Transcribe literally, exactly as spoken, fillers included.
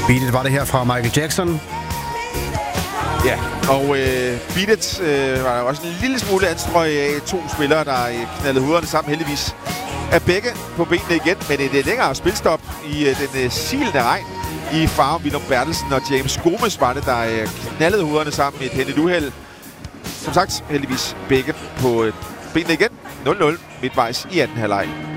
Beat It var det her fra Michael Jackson. Ja, og øh, Beat It øh, var der også en lille smule anstrøg af to spillere, der øh, knaldede hovederne sammen. Heldigvis er begge på benene igen, men et, et længere spilstop i øh, den øh, silende regn i farve. Willum Bertelsen og James Gomes var det, der øh, knaldede hovederne sammen i et hændigt uheld. Som sagt, heldigvis begge på øh, benene igen. nul nul midtvejs i anden halvleg.